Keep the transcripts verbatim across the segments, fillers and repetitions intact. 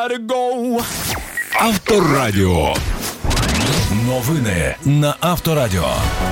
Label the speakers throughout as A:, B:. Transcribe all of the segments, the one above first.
A: Авторадіо. Новини на Авторадіо.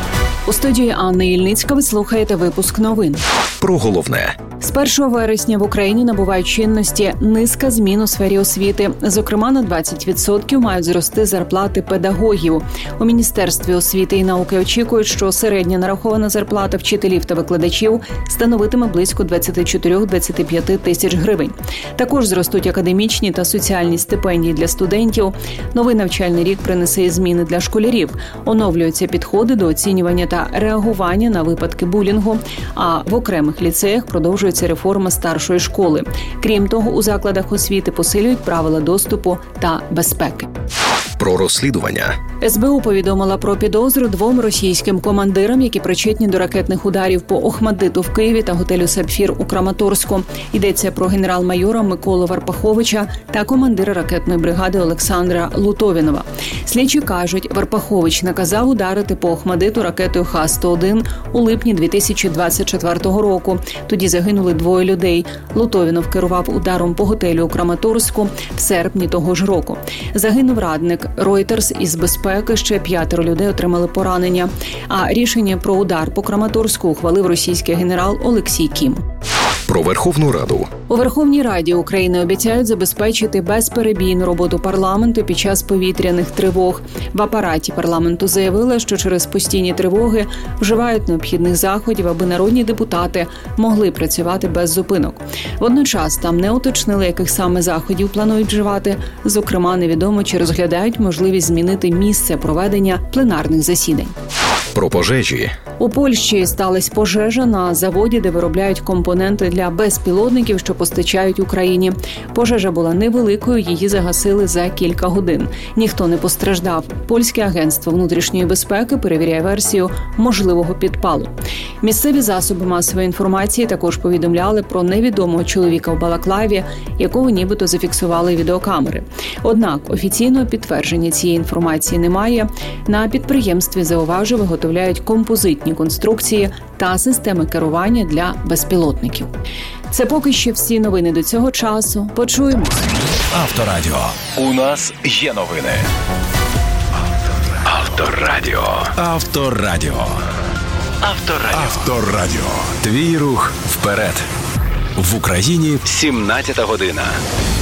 B: У студії Анни Ільницька ви слухаєте випуск новин.
C: Про головне.
B: З першого вересня в Україні набувають чинності низка змін у сфері освіти. Зокрема, на двадцять відсотків мають зрости зарплати педагогів. У Міністерстві освіти і науки очікують, що середня нарахована зарплата вчителів та викладачів становитиме близько двадцять чотири - двадцять п'ять тисяч гривень. Також зростуть академічні та соціальні стипендії для студентів. Новий навчальний рік принесе і зміни для школярів. Оновлюються підходи до оцінювання та реагування на випадки булінгу, а в окремих ліцеях продовжується реформа старшої школи. Крім того, у закладах освіти посилюють правила доступу та безпеки.
C: Про розслідування.
B: ес бе у повідомила про підозру двом російським командирам, які причетні до ракетних ударів по Охмаддиту в Києві та готелю «Сапфір» у Краматорську. Йдеться про генерал-майора Миколу Варпаховича та командира ракетної бригади Олександра Лутовінова. Слідчі кажуть, Варпахович наказав ударити по Охмаддиту ракетою Х сто один у липні дві тисячі двадцять четвертого року. Тоді загинули двоє людей. Лутовінов керував ударом по готелю у Краматорську в серпні того ж року. Загинув радник Reuters із безпеки, ще п'ятеро людей отримали поранення. А рішення про удар по Краматорську ухвалив російський генерал Олексій Кім.
C: Про Верховну Раду.
B: У Верховній Раді України обіцяють забезпечити безперебійну роботу парламенту під час повітряних тривог. В апараті парламенту заявили, що через постійні тривоги вживають необхідних заходів, аби народні депутати могли працювати без зупинок. Водночас там не уточнили, яких саме заходів планують вживати. Зокрема, невідомо, чи розглядають можливість змінити місце проведення пленарних засідань.
C: Про пожежі.
B: У Польщі сталася пожежа на заводі, де виробляють компоненти для безпілотників, що постачають Україні. Пожежа була невеликою, її загасили за кілька годин. Ніхто не постраждав. Польське агентство внутрішньої безпеки перевіряє версію можливого підпалу. Місцеві засоби масової інформації також повідомляли про невідомого чоловіка в балаклаві, якого нібито зафіксували відеокамери. Однак офіційного підтвердження цієї інформації немає. На підприємстві, зауважу, виготовляють композитні конструкції та системи керування для безпілотників. Це поки що всі новини до цього часу. Почуємось.
A: Авторадіо. У нас є новини. Авторадіо. Авторадіо. Авторадіо. Авторадіо. Твій рух вперед. В Україні сімнадцята година.